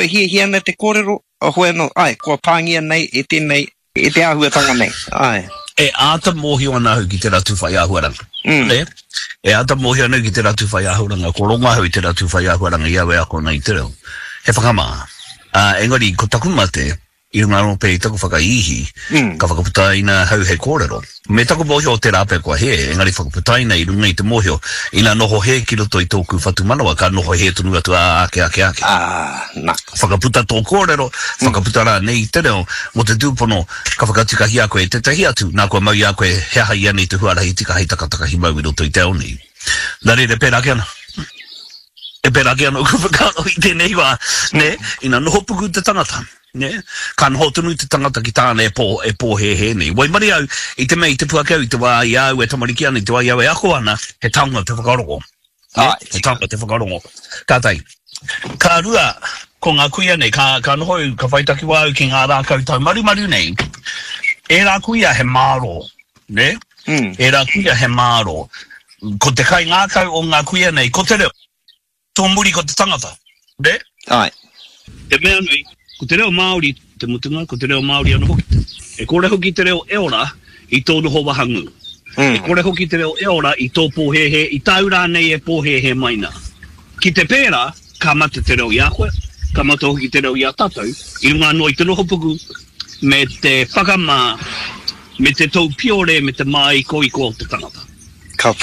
hi ana te kōrero, a hoe no, ai, kua pāngia nei, e tēnei, e te ahuatanga nei, ai. E ata mohi ana hu ki te ratu whai ahuaranga. E ata mohi ana ki te ratu whai ahuaranga, ko ronga hu i te ratu whai ahuaranga i awe ako nei te reo. He whakamaa. Engari, ko takumate, I runga no pei taku whakaihi, ka whakaputaina hau he kōrero. Me taku mohio o te rāpe kua he, engari whakaputaina I runga I te mohio, ina noho he ki roto I tōku whatu manawa, ka noho he tunu atu ake. Na. Whakaputa tō kōrero, whakaputara nei te reo, mo te tūpono, ka whakatikahi a koe te tahi atu, nā kua mau I a koe hea hai ane te huarahi tika hei takataka hi mau I roto I te au nei. Nā re pērā ki ana. E pērā ki ana, uku whakano I tēnei wā, ne, ina noho puku te tangata. Ne, ka noho tunu te tangata ki tāna e pō he nei. Wai mari au, I te mei te puakau I te wā I au e tamariki ana I te wā I au e ako ana, he taunga te whakarongo. He taunga te whakarongo. Ka tai. Ka rua, ko ngā kuia nei, ka noho ka whaitaki wā au ki ngā rākau tau maru nei, e rā kuia he māro, ne? E rā kuia he māro. Ko te kai ngā kau o ngā kuia nei, ko te reo, tō muri ko te tangata, ne? Ai. Te mea nui, ko te reo Māori, te mutunga, ko te reo Māori ana hoki. E kore hoki te reo e ora, I tō noho wahangu. E kore hoki te reo e ora, I tō pōhehe, I tāura nei e pōhehe maina. Ki te pēra, ka mate te reo I a koe, ka mate hoki te reo I a tātou, I runga no I te noho puku, me te whakama, me te tau piore, me te mai ko I ko te tangata. Ka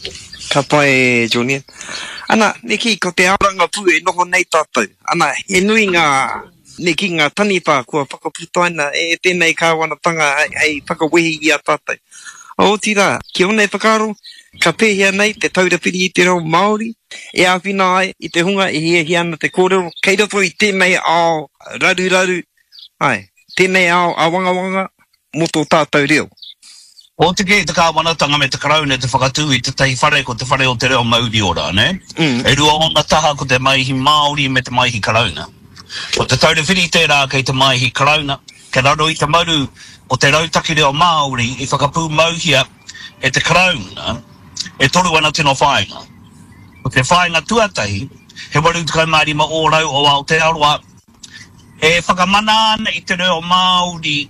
pai, Julian. Ana, neki, ko te auranga pū e noho nei tātou. Ana, he nui ngā neki ngā tanipa kua whakaputaina e tēnei kāwanatanga hei whakawehi I a tātou. O tira, ki onei whakaro, ka pēhia nei te taurapiri I te reo Māori, e awhina ai I te hunga e hia ana te kōrero, kei roto I tēnei ao raru, ai, tēnei ao a wangawanga, mo tō tātou reo. O te kei te kāwanatanga me te karaune te whakatū I te tahi whare ko te whare o te reo Māori ora, ne? E rua ona taha ko te maihi Māori me te maihi karauna. O te taurewhiri tērā kei te maihi karauna, ke raro I te maru o te rautaki reo Māori I whakapū mauhia e te karauna, e toru ana tino whainga. O te whainga tuatahi, he waru tukau mārima o rau o Aotearoa, e whakamana ana I te reo Māori,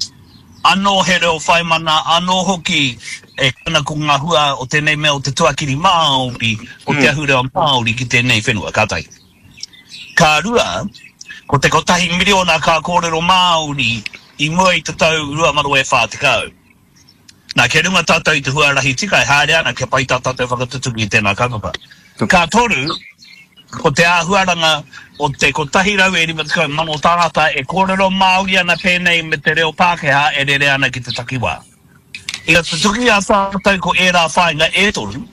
ano he reo whaimana, ano hoki e kana ko ngā hua o tēnei mea o te tuakiri Māori, o te ahu reo Māori ki tēnei whenua, ka tai. Ka rua, ko te kotahi miliona ka kōrero Māori, I mua I te tau rua maro e whātikau. Nā ke runga tātou I te huarahi tika, e haere ana ke pai tātou whakatutuki I tēnā kakapa. Ka toru, ko te āhuaranga o te kotahi rau e rima tikau mano tāngata e kōrero Māori ana pēnei me te reo Pākehā e rere ana ki te takiwā. I te tuki a tātou ko e rā whainga e toru,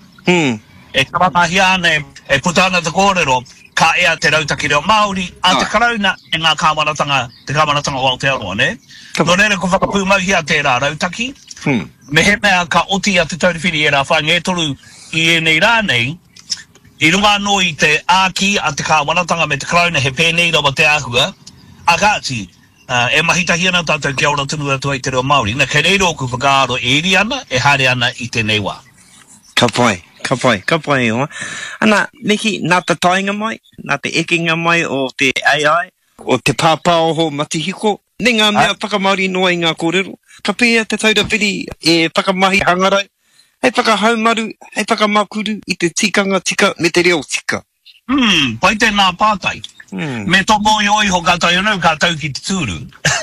e karanahi ana e putana te kōrero, ka ea te rautaki reo Māori, a te karauna e ngā kāwanatanga, te kāwanatanga o Aotearoa, ne? No rere ko whakapū mauhi a te rā rautaki, me he mea ka oti a te taurewhiri e rā whainga e toru I e nei rā nei, I runga no I te āki a te kāwanatanga me te karauna he pēnei rawa te āhua, a kāti, e mahitahi ana tātou kia ora tunu atu ai te reo Māori, na kei reiro ku whakaaro e iri ana, e haere ana I tēnei wā. Ka pai hoa. Ana, neki, nā te tainga mai, nā te ekinga mai o te AI, o te pāpao ho matihiko, ne ngā mea whakamauri noa I ngā kōrero, ka pēa te taurapiri e whakamahi hangarai, hei whakahaumaru, hei whakamakuru I te tikanga tika me te reo tika. Pai tēnā pātai. Me tō mōi oi ho kātai anau kātau ki te tūru.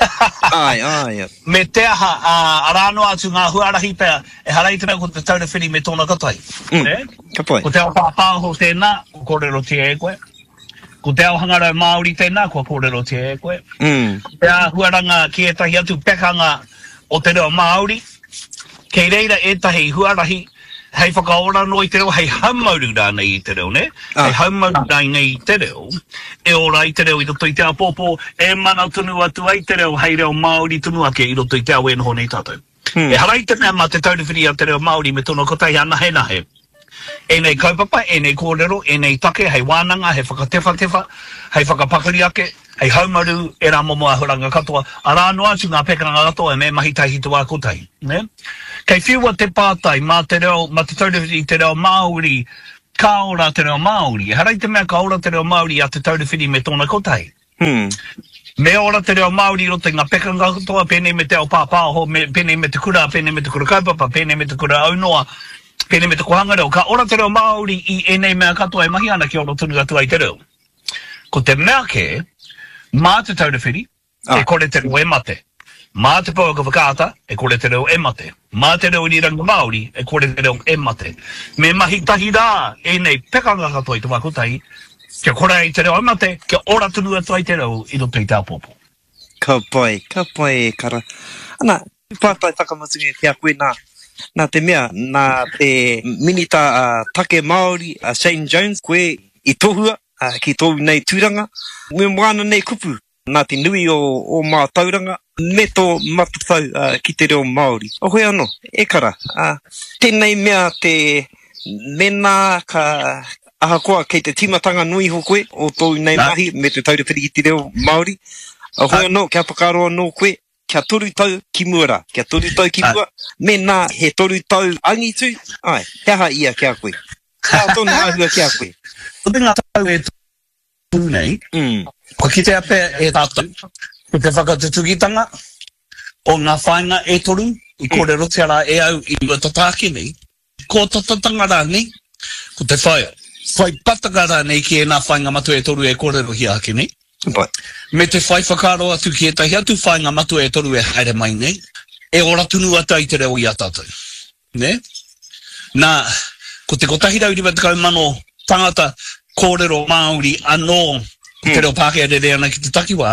Ai. Me te aha, arano atu ngā huarahi pēr, e harei tēnā ko te taurewhiri me tōna katai. Ka pai. Ko te ao pāpāho tēnā, ko kōrero te e koe. Ko te ao hangarau Māori tēnā, ko kōrero te e koe. Te huaranga ki e tahi atu pekanga o te reo Māori, kei reira e tahi huarahi, hei whakaora no I te reo, hei haumauru rā nei I te reo, ne? Hei haumauru rā nei I te reo, e ora I te reo I roto I te ao pōpō, e mana tunu atu ai te reo, hei reo Māori tunu ake I roto I te ao e noho nei tātou. E harai te mea ma te taurewhiri a te reo Māori me tono kotai nahe. E nei kaupapa, e nei kōrero, e nei take, hei wānanga, hei whakatefa, hei whakapakari ake, hei haumaru e rā momo ahuranga katoa, a rā noa tu ngā pekanga katoa e me mahitahi tu a kotai, ne? Kei whiua te pātai, ma te taurewhiri te reo Māori, ka ora te reo Māori, harai te mea ka ora te reo Māori a te taurewhiri me tōna kotai. Me ora te reo Māori ro te ngā pekanga toa, pēnei me te au pāpāho, pēnei me te kura, pēnei me te kura kaupapa, pēnei me te kura aunoa, pēnei me te kohanga reo. Ka ora te reo Māori I enei mea katoa e mahi ana ki ora tunu atu ai te reo. Ko te mea ke, mā te taurewhiri, e kore te reo e mate. Mā te pau ka whakaata, e kore te reo e mate. Mā te reo I ranga Māori, e kore te reo e mate. Me mahi tahi rā, enei pekanga katoa I te wakutai, kia kore ai te reo e mate, kia ora tunu atu ai te reo I do pei tāpopo. Ka pai e kara. Ana, pātai whakamutungi kia koe nā te mea, nā te minita take Māori, Shane Jones, koe I tohua, ki tōu nei tūranga. Me moana nei kupu, nā te nui o mā tauranga, me tō matutau ki te reo Māori. O hoi anō, e kara, tēnei mea te mena ka ahakoa kei te timatanga nui ho koe, o tōu nei mahi, me te taurewhiri ki te reo Māori. O hoi anō, kia whakaroa nō koe, kia toru tau ki mua, kia toru tau ki mua, me nā he toru tau angitu, ai, heha ia kia koe. Kia tōna ahua kia koe. O te ngā tau e tū nei, ko ki te ape e tātou, ko te whakatukitanga, o ngā whainga e toru, I kore rote ara e au I ua tatake nei, ko tatatanga rā nei, ko te whai pataka rā nei ki e ngā whainga matu e toru e kore rohi ake nei, me te whai whakaro atu ki e tahi atu whainga matu e toru e haere mai nei, e ora tunu atu I te reo I a tātou. Ne? Nā, ko te kotahira uriwa te kaumano tangata kōrero Māori anō, ko te reo Pākehā re ana ki te takiwā,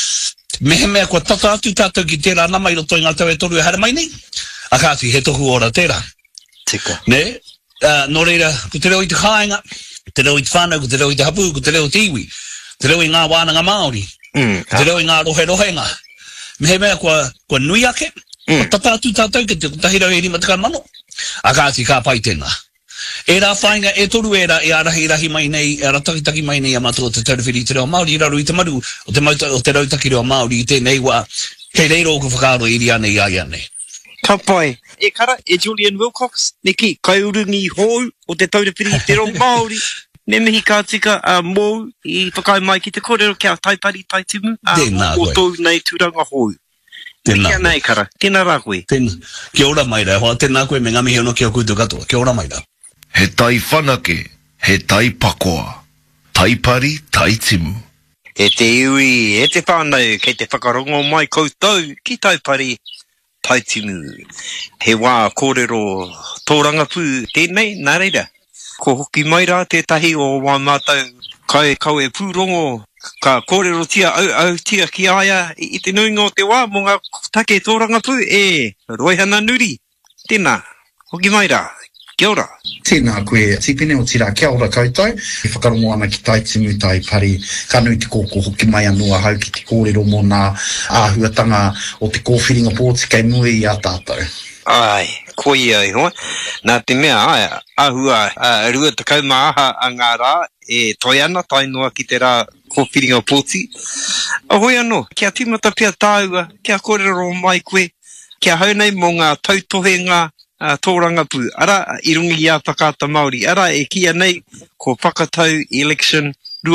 mehe mea kua tata atu tātou ki tērā nama I roto I ngā tau e toru e haere mai nei, a kāti he tohu ora tērā. Tika. Ne? Nō reira, ko te reo I te kāinga, te reo I te whānau, ko te reo I te hapu, ko te reo te iwi, te reo I ngā wānanga Māori, te reo I ngā rohe-rohenga. Mehe mea kua nui ake, kua tata atu tātou ki te tahira e rima te kaumano, a kāti kā pai tēnā. E rā whainga e toru e rā e arahi mai nei, e ratakitaki mai nei a matua te taurewhiri I te reo Māori, I raru I te maru o te rautaki reo Māori I tēnei wā, kei reiro o ka whakaaro I ria nei ai anei. Ka pai. E kara, e Julian Wilcox, neki, kai urungi hou o te taurewhiri I te reo Māori. Ne mihi ka tika mōu I whakai mai ki te kōrero kia taipari taitimu o tōu nei tūranga hou. Kia nei kara, tēnā rā koe. Kia ora mai rā, hoa tēnā koe me ngami heono kia koutou katoa. Kia ora mai rā. He tai whanake, he tai pakoa, taipari taitimu. E te iwi, e te whānau, kei te whakarongo mai koutou ki taipari taitimu. He wā kōrero tōrangapū tēnei, nā reira. Ko hoki mai rā tētahi o wā mātou kai kau e pūrongo ka kōrero tia au tia ki aia I te nuinga o te wā mō ngā take tōrangapū e Roihana Nuri. Tēnā, hoki mai rā. Kia ora. Tēnā koe, tipene o tira, kia ora koutou. E whakarongo ana ki taitimu taipari, ka nui te kōko hoki mai anua hau ki te kōrero mō nā āhuatanga o te kōwhiringa pōti kei mui I a tātou. Ai, koi ai hoa. Nā te mea, ai, ahua, rua te kaumaaha a ngā rā, e toi ana, tai noa ki te rā kōwhiringa pōti. Ahoi anō, kia tīmata pia tāua, kia kōrero mai koe, kia haunei mō ngā tautohenga tōrangapū. Ara, I rungi I a whakaata Māori. Ara, e kia nei, ko whakatau election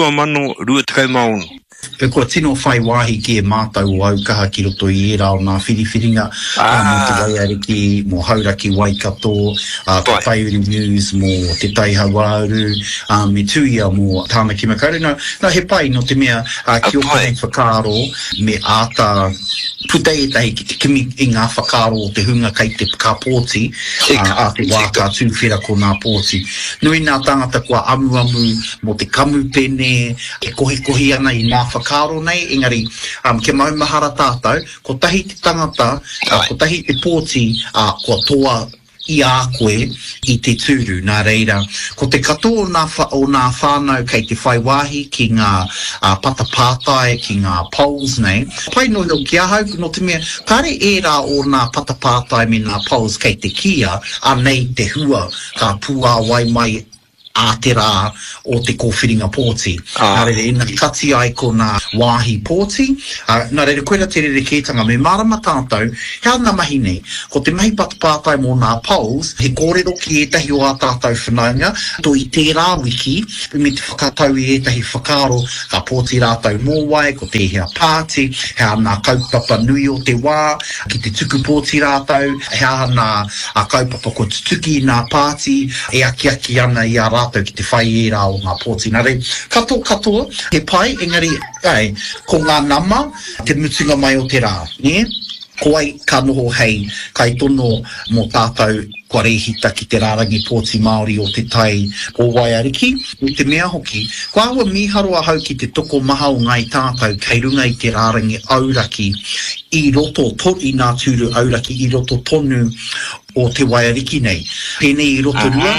2021. E kua tino whai wāhi ki e mātau au kaha ki roto I era o nā whiriwhiringa, mō te waiariki, mō hauraki waikato, te Taiuri News, mō te Tai Hauauru, me tuia mō Tāmaki Makaurau. Nā he pai no te mea ki o kai whakaro me āta putei tahi ki te kimi I ngā whakaro o te hunga kei te pōti, a te wāka tūwhera ko nā pōti. Nui nā tangata kua amu mō te kamu pene, e kohi ana I nā whakaro nei, engari, ke maumahara tātou, ko tahi te tangata, ko tahi te pōti, ko toa I a koe I te tūru, nā reira. Ko te katoa o nā whānau kei te whaiwahi ki ngā patapātai, ki ngā polls nei. Pai no ki ahau no te mea, kare e rā o nā patapātai me ngā polls kei te kia, a nei te hua, ka pua wai mai a te rā o te kōwhiringa pōti. Nā rere ina kati ai ko nā wāhi pōti. Nā rere koera te rere kētanga me marama tātou, hea nā mahi nei, ko te mahi patapātai mō nā polls, he kōrero ki etahi o a tātou whanaunga, to i tērā wiki, me te whakatau i etahi whakaro, ka pōti rātou mōwai, ko te hea pāti, hea nā kaupapa nui o te wā, ki te tuku pōti rātou, hea nā kaupapa ko tutuki nā pāti, e aki ana i a rātou ki te whai e rā o ngā pōti. Nā rei, katoa, he pai, engari, ko ngā nama, te mutunga mai o te rā, ne? Ko ai ka noho hei, kai tono mō tātou kua rehita ki te rārangi pōti Māori o te tai o Waiariki. O te mea hoki, ko aua miharo a hau ki te toko maha o ngai tātou kei runga i te rārangi auraki i roto i nā tūru auraki i roto tonu o te Waiariki nei. Pēnei i roto rua,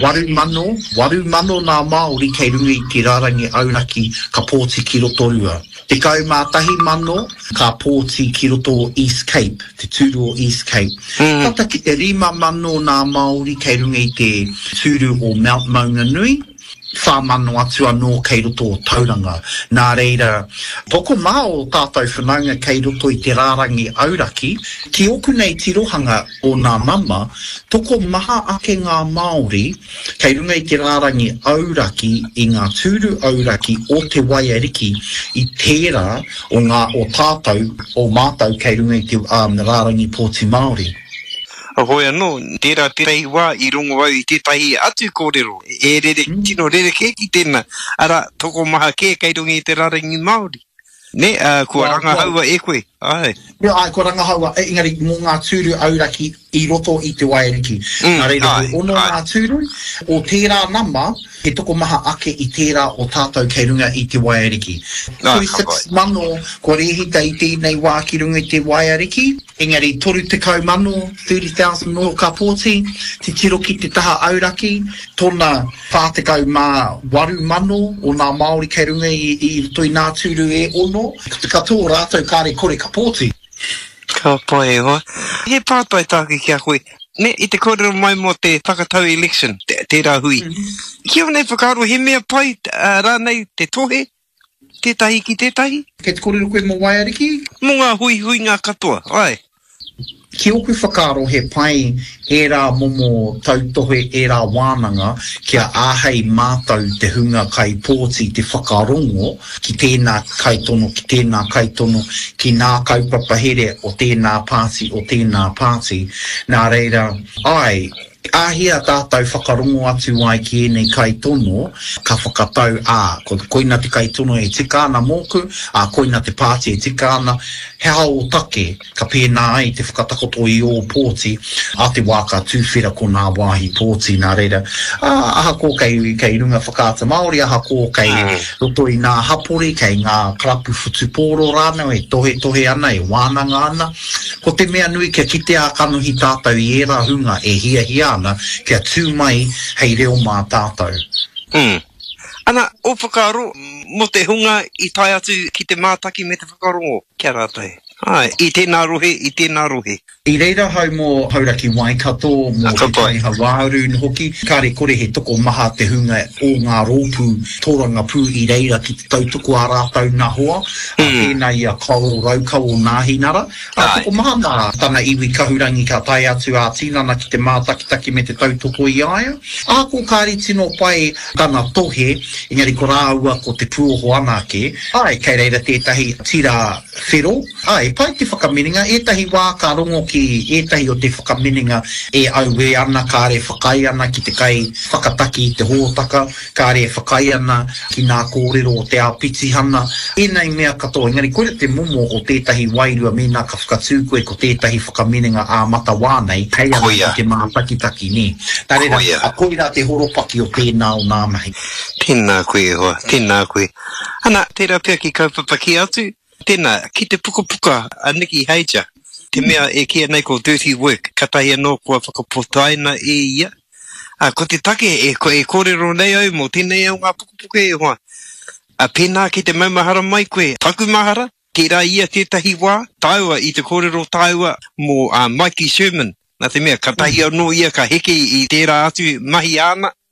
waru mano nā Māori kei runga i te rārangi auraki ka pōti ki roto rua. Te kaumātahi mano, ka pōti ki roto o East Cape, te tūru o East Cape. Tata ki te 5 mano nā Māori kei runga i te tūru o Mount Maunganui, whamano atu anō kei roto o Tauranga. Nā reira, toko mā o tātou whanaunga kei roto i te rārangi auraki, ki oku nei tirohanga o nā mama, toko maha ake ngā Māori kei runga i te rārangi auraki i ngā tūru auraki o te Waiariki i tērā o tātou o mātou kei runga i te rārangi pōti Māori. Hoi anō, tērā te rei wā i rongo au i tētahi atu kōrero. E rere, tino rere ke ki tēnā. Ara, toko maha ke kei rungi i te rarangi Māori. Ne, kua ranga haua e koe. Ai. Kua ranga haua, engari mō ngā tūru auraki i roto i te Waiariki. Nā reira, ono ngā tūru, o tērā nama, he toko maha ake i tērā o tātou kei runga i te Waiariki. 36 mano, kua rehita i tēnei wā ki runga i te Waiariki, engari 30 mano, 30,000 no ka pōti, te tiro ki te taha auraki, tōna whātekau mā 8 mano o nā Māori kei runga i toi nā tūru e ono, katoa rātou kāre kore ka pōti. Ka pai hoa. He pātai tāke kia koe. Ne, i te kōrero mai mo te whakatau election, tērā hui. Kia nei whakaro, he mea pai rānei te tohe, tētahi ki tētahi? Ke te kōrero koe mo Waiariki? Mo ngā hui ngā katoa, ai. Ki oku whakaro he pai e rā momo tautohe e rā wānanga kia āhei mātou te hunga kai pōti te whakarongo ki tēnā kaitono, ki nā kaupapa here o tēnā pāti. Nā reira, ai, ahia tātou whakarongo atu ai ki enei kaitono, ka whakatau ko koina te kaitono e tika ana mōku, koina te pāti e tika ana, hea o take, ka pēnā ai te whakatakoto i o pōti, a te wāka tūwhera ko nā wāhi pōti, nā reira. Aha ko kei runga whakaata Māori, aha ko kei roto i nā hapori, kei ngā karapu whutupōro rāna, e tohe ana, e wānanga ana. Ko te mea nui kia kite a kanuhi tātou i era hunga e hia ana, kia tū mai hei reo mā tātou. Ana, o whakaro, mo te hunga i tai atu ki te mātaki me te whakarongo, kia rātai. Ai, i tēnā rohe. I reira hau mō hauraki Waikato, mō te taiha wāru hoki, kāre kore he toko maha te hunga o ngā rōpū, tōranga pū i reira ki te tautoko a rātau nā hoa, tēnā i a karo raukau o Ngāhinara. Toko maha nā tana iwi kahurangi ka tai atu a tīnana ki te mātakitaki me te tautoko i aia. Ko kāri tino pai tana tohe, engari ko rāua ko te pūoho anake, kei reira tētahi tira whero, pai te whakamininga, etahi wā ka rongo ki etahi o te whakamininga e au e ana, kāre whakai ana ki te kai whakataki i te hōtaka, kāre whakai ana ki nā kōrero o te āpitihana. Enei mea katoa, engari koe te momo o tētahi wairua me nā ka whakatū koe ko tētahi whakamininga a mata wānei, hei ana ki te mātakitaki ni. Tā reira, a koe rā te horopaki o tēnā o nā mahi. Tēnā koe hoa, tēnā koe. Ana, tērā pia ki kaupapaki atu, tēnā, ki te puka a Nikki Hager, te mea e kia nei ko dirty work, katahi anō kua whakapotaina e ia. Ko te take e kōrero nei au mo tēnei au ngā puka e hoa. Pēnā ki te maumahara mai koe, taku mahara, ki rā ia tētahi wā, taua i te kōrero taua mo Mikey Sherman. Nā te mea, katahi anō ia ka heke i tērā atu mahi ana.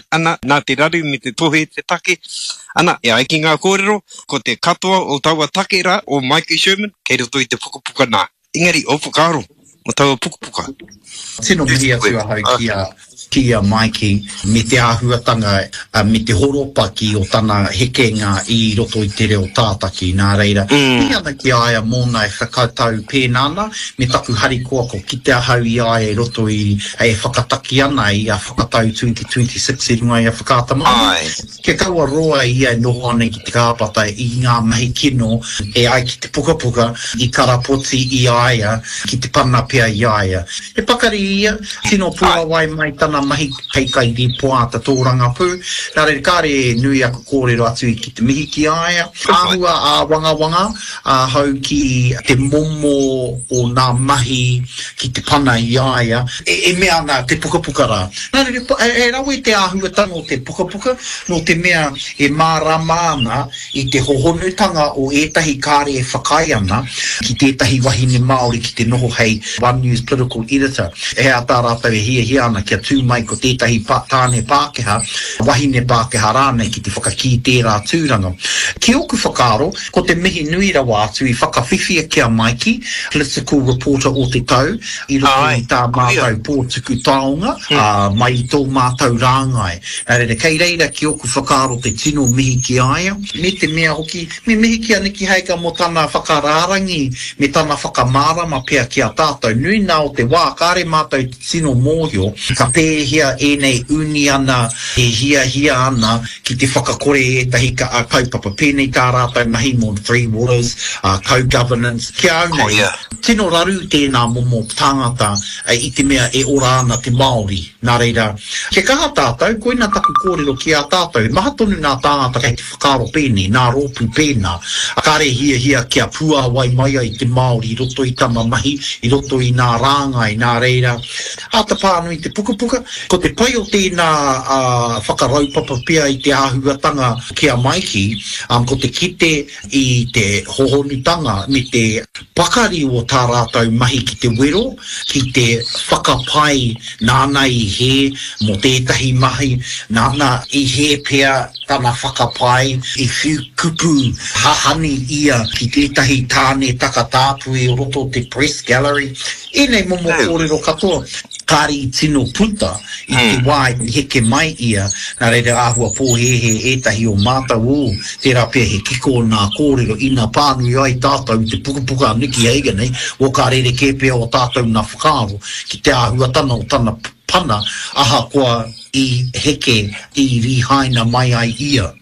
ana, nā te raru me te tohe te take. Ana, e ai ki ngā kōrero, ko te katoa o taua take rā, o Michael Sherman, kei roto I te pukapuka nā. Engari, o Pukaro, o taua pukapuka. Tino mihi atu ahau ki a Mikey, me te āhuatanga, me te horopaki o tana hekenga I roto I te reo tātaki, nā reira. Mi ana ki aia mōna e whakautau pēnana, me taku harikoa ko ki te ahau I aia e roto I whakataki ana I a whakatau 2026 I runga I a whakatama. Ke kaua roa ia e noho ana ki te kāpata I ngā mahi kino e ai ki te pukapuka I karapoti I aia, ki te pana pia I aia. E pakari ia, tino pua wai mai tana mahi keikai di poata tōranga pū. Nā re kāre nui ako kōrero atu I ki te mihi ki aia. Āhua a wanga, hau ki te momo o nā mahi ki te pana I aia. E mea nā te pukapuka rā. Nā re, e rawe te āhua tanga o te pukapuka, no te mea e mārama ana I te hohonutanga o ētahi kāre e whakai ana ki tētahi wahine Māori ki te noho hei One News political editor. E hea tā rātau e hia ana kia tū mai ko tētahi tāne Pākehā, wahine Pākehā rānei ki te whakaki tērā tūranga. Ki oku whakaro, ko te mihi nui rawa atu I whakawhiwhia kia Mikey, political reporter o te tau, I roto I tā mātau pōtuku taonga, mai I tō mātau rāngai. Nā kei reira ki oku whakaro te tino mihi ki aia, me te mea hoki, me mihi ki aniki heika mo tana whakararangi, me tana whakamārama pia ki a tātou. Nui nā o te wā, kāre mātou te tino mōhio, ka pēhia e nei uni ana, e hia ana, ki te whakakore e tahi ka kaupapa pēnei tā rātou mahi mo Three Waters, co-governance, kia au nei, tino raru tēnā momo tāngata I te mea e ora ana te Māori, nā reira. Ke kaha tātou, koina taku kōrero ki a tātou, maha tonu nā tāngata kei te whakaro pēnei, nā rōpu pēnā, a kāre hia kia pua wai mai I te Māori, I roto I tama mahi, I roto I nā rāngai, nā reira. Ata pānui te pukapuka, ko te pai o tēnā whakaraupapa pia I te āhuatanga kia Mikey, ko te kite I te hohonutanga me te pakari o tā rātou mahi ki te wero, ki te whakapai nāna I he mo tētahi mahi, nāna I he pia tana whakapai I whiu kupu hahani ia ki tētahi tāne takatāpu I roto te press gallery. E nei momo kōrero katoa, kāre I tino puta I te wai heke mai ia, nā reira āhua pōhehe ētahi o mātau o, tērā pia he kiko nā kōrero ina pānui ai tātou I te pukapuka niki eiga nei, o kā reire kē pia o tātou nā whakaro, ki te āhua tana o tana pana, aha koa I heke I rihaina mai ai ia.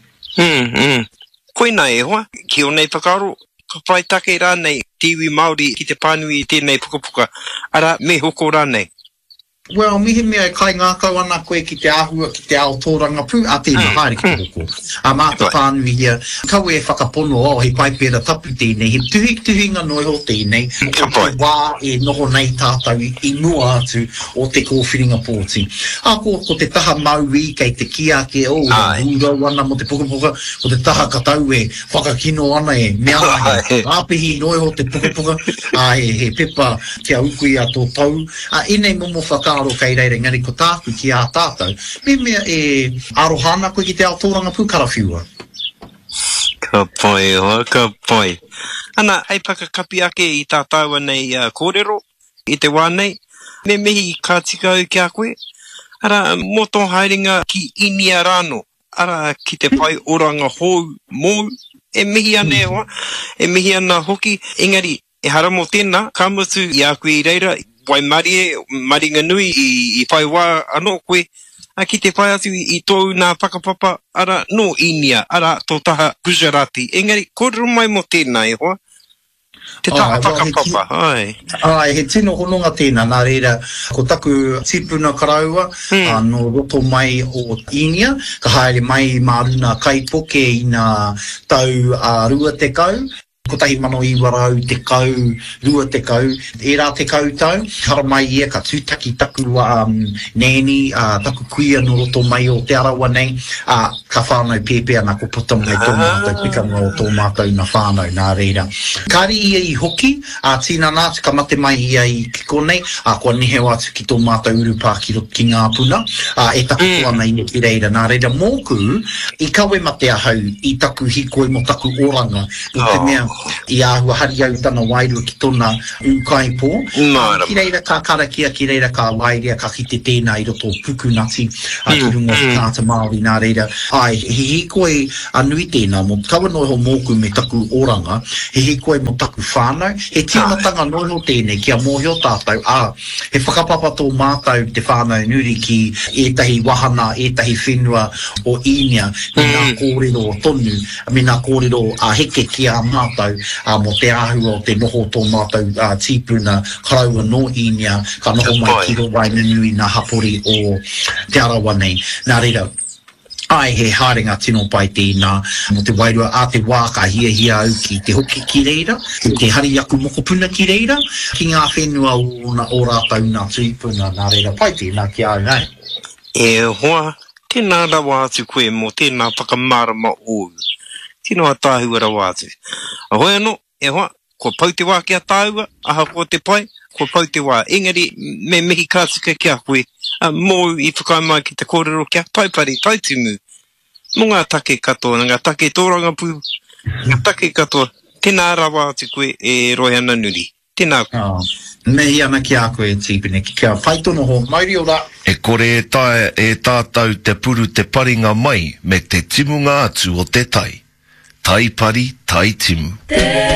Koina e hoa, ki o nei whakaro, ka pai take rā nei, tiwi Māori ki te pānui I tēnei pukapuka, ara me hoko rā nei. Well, mihi mea kai ngā kau ana koe ki te āhua, ki te ao tōranga pū, a tēnā haere ki te hoko. A māta pānui ia, kau e whakapono o, he pai pēra tapu tēnei, he tuhinga noi ho tēnei, o te wā e noho nei tātou I mua atu o te kōwhiringa pōti. A ko te taha maui kei te kia ke o, hūrau ana mo te pukapuka, ko te taha katau e whakakino ana e mea he āpihi noi ho te pukapuka, he pepa kia uku I a tō tau, inei momo whakaro kei reire ngari ko tāku ki a tātou, me mea e arohana koe ki te aotoranga pū karawhiua. Ka pai hoa, ka pai. Ana, ai pakakapi ake I tātaua nei kōrero, I te wānei, me mihi ka tika au ki a koe, ara moto haeringa ki inia rāno, ara ki te pai oranga hou mou, e mihi ane hoa, e mihi ana hoki, engari, e haramo tēnā, ka mutu I a koe I reira, wai maringa nui I pai wā anō koe, a ki te pai atu I tōu nā pakapapa, ara no inia, ara tō taha Gujarati. Engari, kōrero mai mo tēnā e hoa. Te taha pakapapa, ai. He tino hononga tēnā, nā reira, ko taku tipuna karaua, no roto mai o inia, ka haere mai māruna kaipoke I nā tau rua te kau, ko tahi mano I warau te kau, rua te kau, e rā te kau tau, hara mai ia ka tūtaki taku nēni, taku kuia no roto mai o te arawa nei, ka whānau pēpea na ko puta mai tō mātou, pikanga o tō mātou na whānau, nā reira. Kāri ia I hoki, tīna nā, ka mate mai ia I kiko nei, kua nihe atu ki tō mātou urupā ki ngā puna, e taku tuana I neki reira, nā reira mōku, I kawe mate ahau, I taku hikoi mo taku oranga, I te mea, I āhua hari au tana wairua ki tōna ukai pō. Ki reira ka karakia, ki reira ka wairia, ka hite tēnā I roto pukunati, ki rungo tāta Māori, nā reira. Ai, he hikoi anui tēnā, mo kawa noi ho mōku me taku oranga, he hikoi mo taku whānau, he tīmatanga noi ho tēnei, kia mōhio tātou, he whakapapa tō mātou te whānau nuri ki ētahi wahana, ētahi whenua o Inia, me nā kōrero o tonu, me nā kōrero heke ki a mātou, mo te āhua o te noho tō mātou tīpuna karaua no Inia, ka noho mai ki rawai nui nā hapori o te arawa nei. Nā reira, ai he haringa tino pai tēnā, mo te wairua a te wā ka hia au ki te hoki ki reira, ki te hari aku mokopuna ki reira, ki ngā whenua o rātau nā tīpuna, nā reira pai tēnā ki au nei. E hoa, tēnā rawa atu koe mo tēnā whakamārama o tino a tāhua rawa atu. A hoi anō, e hoa, ko pau te wā ki a tāhua, aha ko te pai, ko pau te wā. Engari, me mihi kātuka ki a koe, mō I whakai mai ki te kōrero ki a paipari, tautimu. Mō ngā take katoa, ngā take tōranga pū, ngā take katoa, tēnā rawa atu koe e roi ana nuri. Tēnā koe. Mehi ana ki a koe tīpine, ki kia whaitono ho, mauri ora. E kore e tae e tātou te puru te paringa mai me te timunga atu o te tai. Tai pari, tai timu.